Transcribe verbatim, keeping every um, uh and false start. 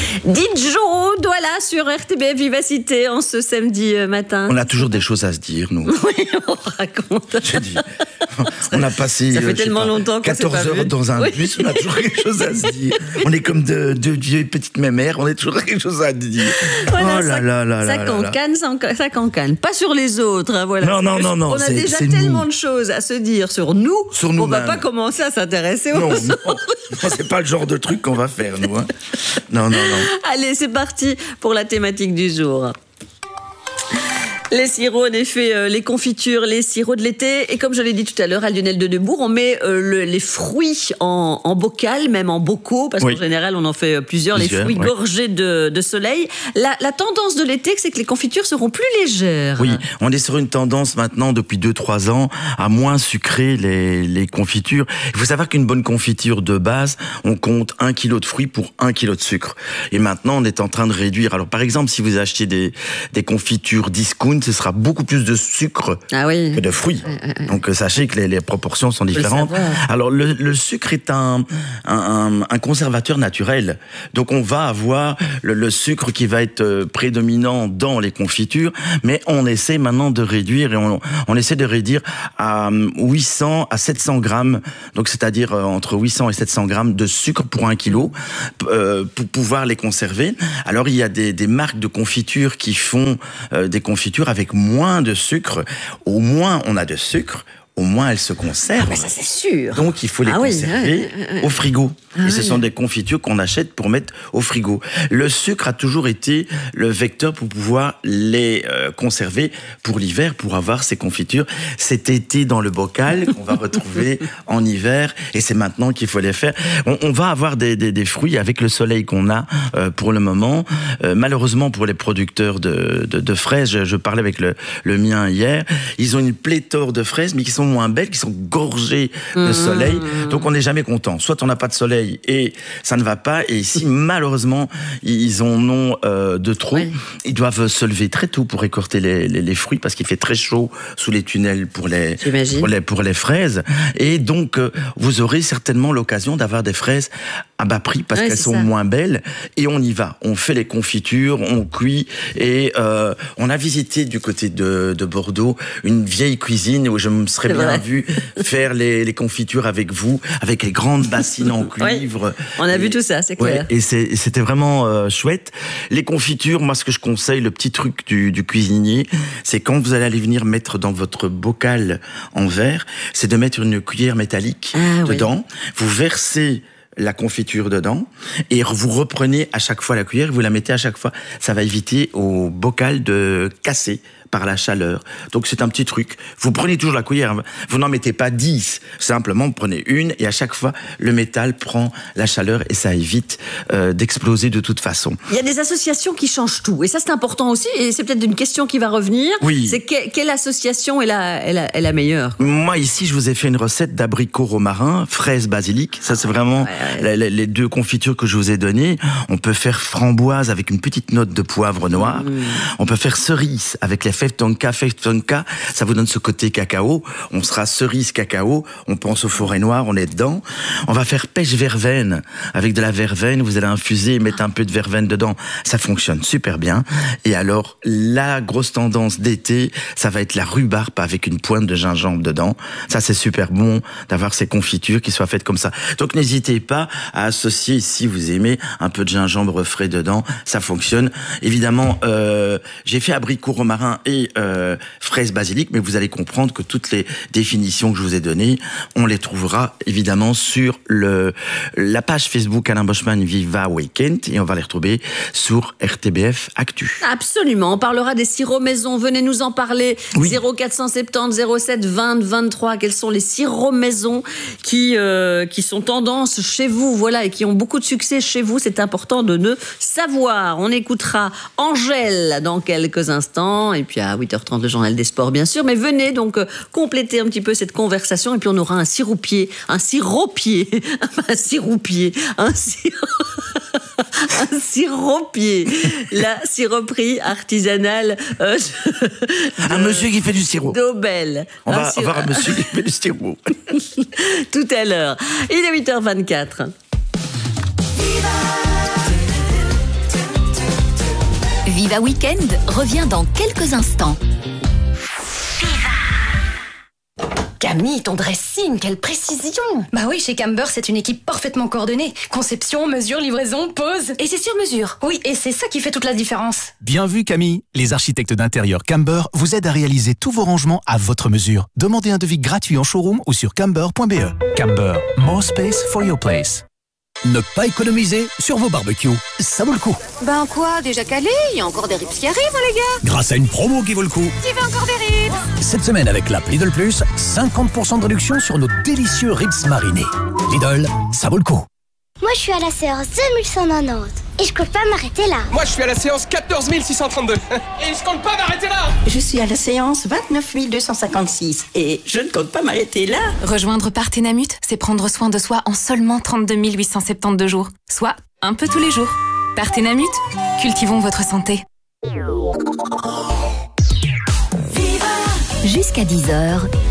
Dijon, voilà, sur R T B F Vivacité en ce samedi matin. On a toujours des choses à se dire, nous. Oui, on raconte. J'ai dit, on a passé ça fait euh, tellement pas, longtemps qu'on quatorze s'est pas heures vu. dans un Oui. bus, on a toujours quelque chose à se dire. On est comme deux de vieilles petites mémères, on a toujours quelque chose à dire. Voilà, oh là ça, là là ça là cancane, ça, enca- ça cancane. Pas sur les autres, hein, voilà. Non, non, non, non, On a c'est- déjà c'est tellement nous. de choses à se dire sur nous, Sur on va nous-mêmes. pas commencer à s'intéresser aux Non, autres. non, non, c'est pas le genre de truc qu'on va faire, nous. Hein. Non, non, non. Allez, c'est parti pour la thématique du jour. Les sirops, en effet, euh, les confitures, les sirops de l'été. Et comme je l'ai dit tout à l'heure, à Lionel de Neubourg, on met euh, le, les fruits en, en bocal, même en bocaux, parce Oui. qu'en général, on en fait plusieurs, Plusieurs, les fruits ouais. gorgés de, de soleil. La, la tendance de l'été, c'est que les confitures seront plus légères. Oui, on est sur une tendance maintenant depuis deux trois ans à moins sucrer les, les confitures. Il faut savoir qu'une bonne confiture de base, on compte un kilo de fruits pour un kilo de sucre. Et maintenant, on est en train de réduire. Alors, par exemple, si vous achetez des, des confitures discount, ce sera beaucoup plus de sucre Ah oui. que de fruits. Donc, euh, sachez que les, les proportions sont le différentes. savoir. Alors, le, le sucre est un, un, un, un conservateur naturel. Donc, on va avoir le, le sucre qui va être euh, prédominant dans les confitures, mais on essaie maintenant de réduire et on, on essaie de réduire à huit cents à sept cents grammes, donc c'est-à-dire euh, entre huit cents et sept cents grammes de sucre pour un kilo, euh, pour pouvoir les conserver. Alors, il y a des, des marques de confitures qui font euh, des confitures avec moins de sucre. Au moins, on a de sucre, au moins elles se conservent. Ah, mais ça, c'est sûr. Donc, il faut les Ah oui, conserver ouais, ouais, ouais. au frigo. Ah et ce oui. sont des confitures qu'on achète pour mettre au frigo. Le sucre a toujours été le vecteur pour pouvoir les euh, conserver pour l'hiver, pour avoir ces confitures cet été dans le bocal qu'on va retrouver en hiver. Et c'est maintenant qu'il faut les faire. On, on va avoir des, des, des fruits avec le soleil qu'on a euh, pour le moment. Euh, malheureusement, pour les producteurs de, de, de fraises, je, je parlais avec le, le mien hier, ils ont une pléthore de fraises, mais qui sont moins belles, qui sont gorgées de soleil. Donc, on n'est jamais content. Soit on n'a pas de soleil et ça ne va pas. Et ici, malheureusement, ils en ont euh, de trop. Oui. Ils doivent se lever très tôt pour récolter les, les, les fruits parce qu'il fait très chaud sous les tunnels pour les, J'imagine. pour les, pour les fraises. Et donc, euh, vous aurez certainement l'occasion d'avoir des fraises à bas prix parce Ouais, qu'elles c'est sont ça. moins belles. Et on y va. On fait les confitures, on cuit. Et euh, on a visité du côté de, de Bordeaux une vieille cuisine où je me serais C'est bien vrai. vu faire les, les confitures avec vous, avec les grandes bassines en cuivre. On a Et- vu tout ça, c'est clair. Ouais, et c'est- c'était vraiment euh, chouette. Les confitures, moi, ce que je conseille, le petit truc du, du cuisinier, c'est quand vous allez aller venir mettre dans votre bocal en verre, c'est de mettre une cuillère métallique Ah, oui. dedans. Vous versez la confiture dedans et vous reprenez à chaque fois la cuillère, vous la mettez à chaque fois. Ça va éviter au bocal de casser par la chaleur. Donc c'est un petit truc. Vous prenez toujours la cuillère, vous n'en mettez pas dix, simplement vous prenez une et à chaque fois le métal prend la chaleur et ça évite euh, d'exploser de toute façon. Il y a des associations qui changent tout. Et ça, c'est important aussi. Et c'est peut-être une question qui va revenir. Oui. C'est que- quelle association est la, est la, est la meilleure? Moi ici je vous ai fait une recette d'abricot romarin, fraise basilic. Ça c'est vraiment Ouais, ouais. les, les deux confitures que je vous ai données. On peut faire framboise avec une petite note de poivre noir. Mmh. On peut faire cerise avec les fèves tonka. Fèves tonka, ça vous donne ce côté cacao. On sera cerise cacao. On pense aux forêts noires, on est dedans. On va faire pêche verveine avec de la verveine. Vous allez infuser et mettre un peu de verveine dedans. Ça fonctionne super bien. Et alors la grosse tendance d'été, ça va être la rhubarbe avec une pointe de gingembre dedans. Ça c'est super bon d'avoir ces confitures qui soient faites comme ça. Donc n'hésitez pas à associer, si vous aimez, un peu de gingembre frais dedans. Ça fonctionne. Évidemment, euh, j'ai fait abricot romarin et euh, fraise basilic, mais vous allez comprendre que toutes les définitions que je vous ai données, on les trouvera évidemment sur le la page Facebook Alain Boschman Viva Weekend et on va les retrouver sur R T B F Actu. Absolument. On parlera des sirops maison. Venez nous en parler. Oui. zéro quatre cent soixante-dix zéro sept vingt vingt-trois. Quels sont les sirops maison qui, euh, qui sont tendance chez vous, voilà, et qui ont beaucoup de succès chez vous? C'est important de ne savoir. On écoutera Angèle dans quelques instants. Et puis à huit heures trente, le journal des sports, bien sûr. Mais venez donc euh, compléter un petit peu cette conversation. Et puis on aura un siroupier, un siropier, un siroupier, un sirop... un siropier, la siroperie artisanale euh, de- Un monsieur qui fait du sirop. d'Aubel. On Un va sir- avoir un monsieur qui fait du sirop. Tout à l'heure. Il est huit heures vingt-quatre. Viva Weekend revient dans quelques instants. Camille, ton dressing, quelle précision! Bah oui, chez Camber, c'est une équipe parfaitement coordonnée. Conception, mesure, livraison, pose. Et c'est sur mesure. Oui, et c'est ça qui fait toute la différence. Bien vu, Camille. Les architectes d'intérieur Camber vous aident à réaliser tous vos rangements à votre mesure. Demandez un devis gratuit en showroom ou sur camber point b e. Camber, more space for your place. Ne pas économiser sur vos barbecues, ça vaut le coup. Ben quoi, déjà calé? Il y a encore des ribs qui arrivent, hein, les gars. Grâce à une promo qui vaut le coup. Qui veut encore des ribs? Cette semaine avec l'app Lidl Plus, cinquante pour cent de réduction sur nos délicieux ribs marinés. Lidl, ça vaut le coup. Moi, je suis à la séance deux mille cent quatre-vingt-dix et je compte pas m'arrêter là. Moi, je suis à la séance quatorze mille six cent trente-deux et je compte pas m'arrêter là. Je suis à la séance vingt-neuf mille deux cent cinquante-six et je ne compte pas m'arrêter là. Rejoindre Partenamut, c'est prendre soin de soi en seulement trente-deux mille huit cent soixante-douze jours, soit un peu tous les jours. Partenamut, cultivons votre santé. Jusqu'à dix heures,